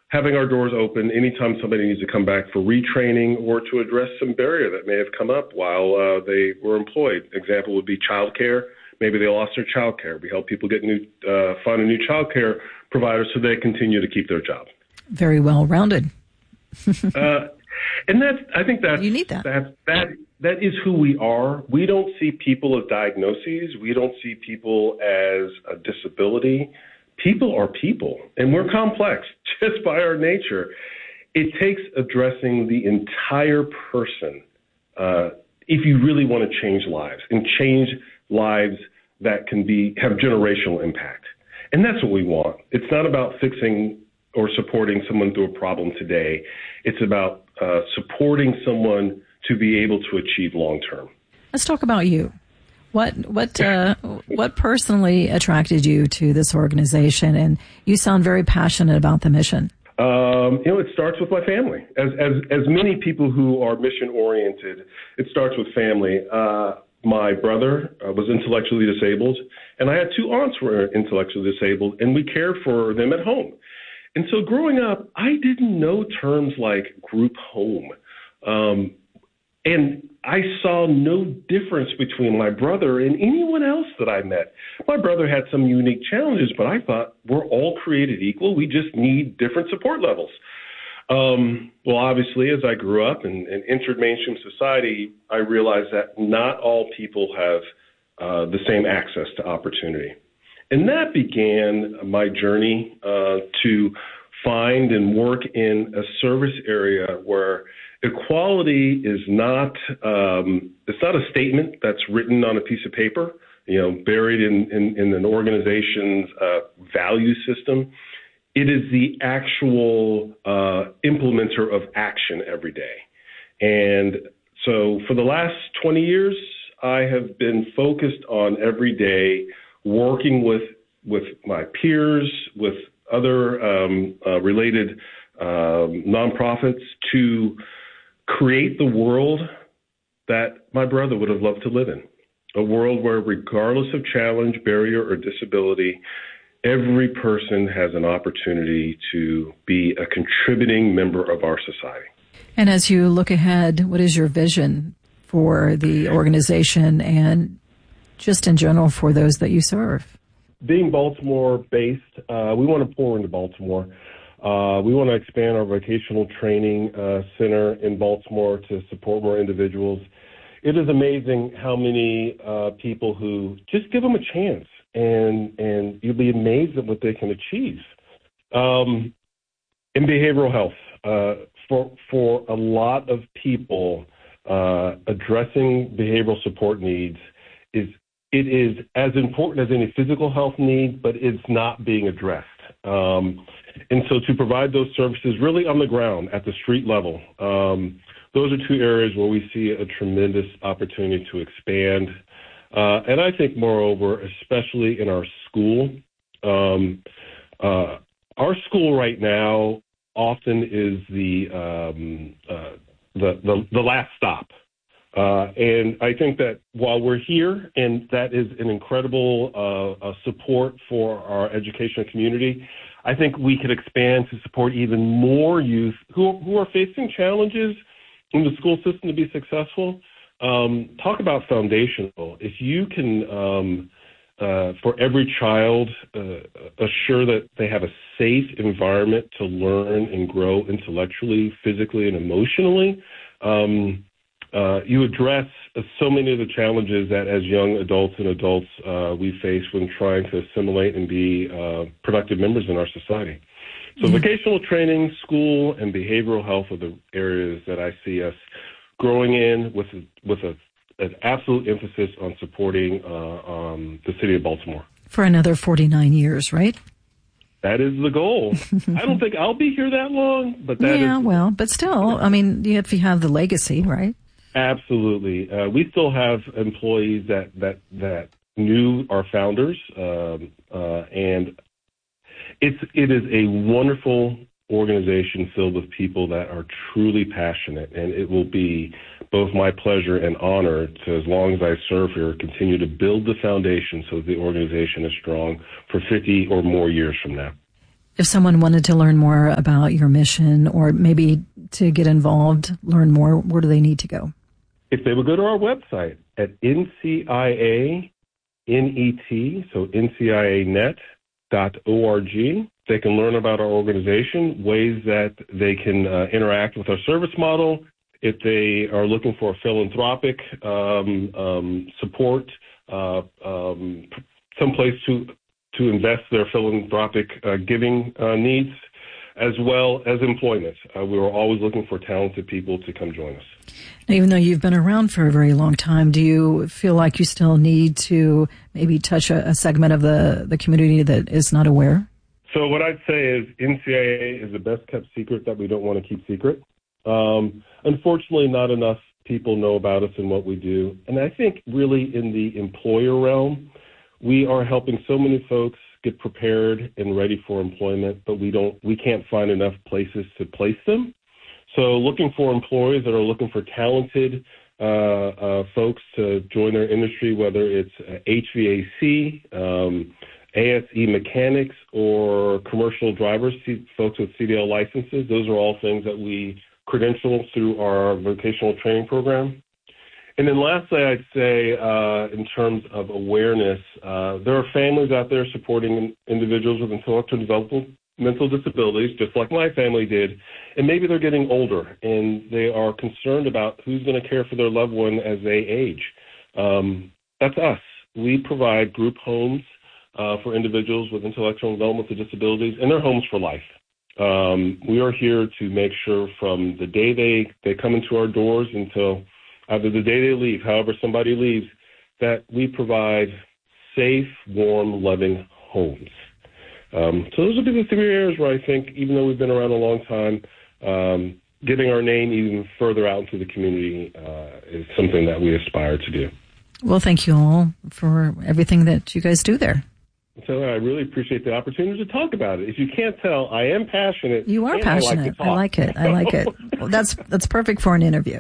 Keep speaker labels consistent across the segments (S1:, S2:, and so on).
S1: having our doors open anytime somebody needs to come back for retraining or to address some barrier that may have come up while they were employed. Example would be childcare. Maybe they lost their childcare. We help people get find a new childcare provider so they continue to keep their job.
S2: Very well rounded.
S1: And I think you need that. That is who we are. We don't see people as diagnoses. We don't see people as a disability. People are people, and we're complex just by our nature. It takes addressing the entire person if you really want to change lives, and change lives that can have generational impact. And that's what we want. It's not about fixing or supporting someone through a problem today. It's about supporting someone to be able to achieve long term.
S2: Let's talk about you. What personally attracted you to this organization? And you sound very passionate about the mission.
S1: It starts with my family. As many people who are mission oriented, it starts with family. My brother was intellectually disabled, and I had two aunts who were intellectually disabled, and we cared for them at home. And so growing up, I didn't know terms like group home. And I saw no difference between my brother and anyone else that I met. My brother had some unique challenges, but I thought we're all created equal. We just need different support levels. Well, obviously, as I grew up and entered mainstream society, I realized that not all people have the same access to opportunity. And that began my journey to find and work in a service area where equality is not it's not a statement that's written on a piece of paper, buried in an organization's value system. It is the actual implementer of action every day. And so for the last 20 years, I have been focused on every day working with my peers, with other related nonprofits to create the world that my brother would have loved to live in, a world where regardless of challenge, barrier, or disability, every person has an opportunity to be a contributing member of our society.
S2: And as you look ahead, what is your vision for the organization and just in general for those that you serve?
S1: Being Baltimore-based, we want to pour into Baltimore. We want to expand our vocational training center in Baltimore to support more individuals. It is amazing how many people who just give them a chance, and you'll be amazed at what they can achieve. In behavioral health, for a lot of people, addressing behavioral support needs is as important as any physical health need, but it's not being addressed. And so to provide those services really on the ground at the street level, those are two areas where we see a tremendous opportunity to expand. And I think, moreover, especially in our school, our school right now often is the last stop. And I think that while we're here, and that is an incredible support for our educational community, I think we could expand to support even more youth who are facing challenges in the school system to be successful. Talk about foundational. If you can, for every child, assure that they have a safe environment to learn and grow intellectually, physically, and emotionally, you address so many of the challenges that as young adults and adults we face when trying to assimilate and be productive members in our society. So vocational training, school, and behavioral health are the areas that I see us growing in with an absolute emphasis on supporting the city of Baltimore.
S2: For another 49 years, right?
S1: That is the goal. I don't think I'll be here that long, but that
S2: is... well, but still, I mean, you have to have the legacy, right?
S1: Absolutely. We still have employees that knew our founders, and it is a wonderful organization filled with people that are truly passionate, and it will be both my pleasure and honor to, as long as I serve here, continue to build the foundation so the organization is strong for 50 or more years from now.
S2: If someone wanted to learn more about your mission or maybe to get involved, learn more, where do they need to go?
S1: If they would go to our website at NCIANET, so NCIAnet.org, they can learn about our organization, ways that they can interact with our service model. If they are looking for philanthropic support, someplace to invest their philanthropic giving needs, as well as employment. We are always looking for talented people to come join us.
S2: Now, even though you've been around for a very long time, do you feel like you still need to maybe touch a segment of the community that is not aware?
S1: So what I'd say is NCIA is the best kept secret that we don't want to keep secret. Unfortunately, not enough people know about us and what we do. And I think really in the employer realm, we are helping so many folks get prepared and ready for employment, but we can't find enough places to place them. So looking for employees that are looking for talented folks to join their industry, whether it's HVAC, ASE mechanics, or commercial drivers, folks with CDL licenses, those are all things that we credential through our vocational training program. And then lastly, I'd say in terms of awareness, there are families out there supporting individuals with intellectual developmental disabilities, just like my family did, and maybe they're getting older and they are concerned about who's going to care for their loved one as they age. That's us. We provide group homes for individuals with intellectual and developmental disabilities, and they're homes for life. We are here to make sure from the day they come into our doors until either the day they leave, however somebody leaves, that we provide safe, warm, loving homes. So those would be the three areas where I think, even though we've been around a long time, getting our name even further out into the community is something that we aspire to do.
S2: Well, thank you all for everything that you guys do there.
S1: So I really appreciate the opportunity to talk about it. If you can't tell, I am passionate.
S2: You are passionate. I like it. Well, that's perfect for an interview.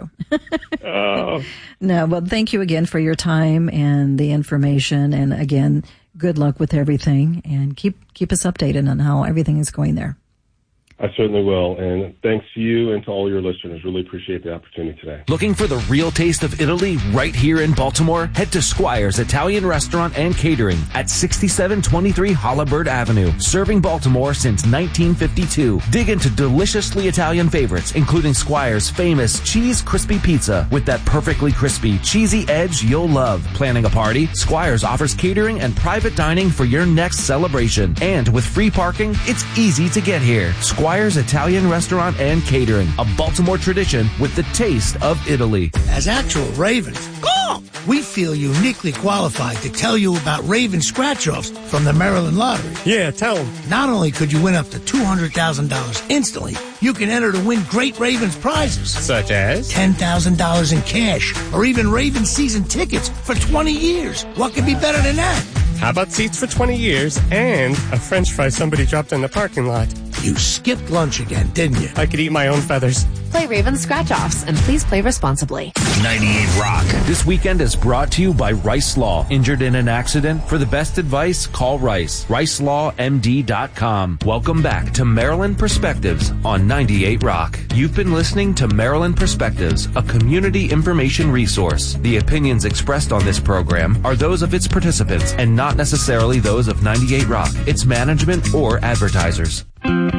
S2: No, well, thank you again for your time and the information. And again, good luck with everything. And keep us updated on how everything is going there.
S1: I certainly will, and thanks to you and to all your listeners. Really appreciate the opportunity today.
S3: Looking for the real taste of Italy right here in Baltimore? Head to Squire's Italian Restaurant and Catering at 6723 Holabird Avenue, serving Baltimore since 1952. Dig into deliciously Italian favorites, including Squire's famous Cheese Crispy Pizza with that perfectly crispy, cheesy edge you'll love. Planning a party? Squire's offers catering and private dining for your next celebration. And with free parking, it's easy to get here. Squire's Italian Restaurant and Catering, a Baltimore tradition with the taste of Italy.
S4: As actual Ravens, we feel uniquely qualified to tell you about Raven scratch-offs from the Maryland Lottery.
S5: Yeah, tell them.
S4: Not only could you win up to $200,000 instantly, you can enter to win great Ravens prizes.
S5: Such as?
S4: $10,000 in cash, or even Ravens season tickets for 20 years. What could be better than that?
S5: How about seats for 20 years and a French fry somebody dropped in the parking lot?
S4: You skipped lunch again, didn't you?
S5: I could eat my own feathers.
S6: Play Raven Scratch-Offs, and please play responsibly.
S3: 98 Rock. This weekend is brought to you by Rice Law. Injured in an accident? For the best advice, call Rice. RiceLawMD.com. Welcome back to Maryland Perspectives on 98 Rock. You've been listening to Maryland Perspectives, a community information resource. The opinions expressed on this program are those of its participants and not necessarily those of 98 Rock, its management, or advertisers.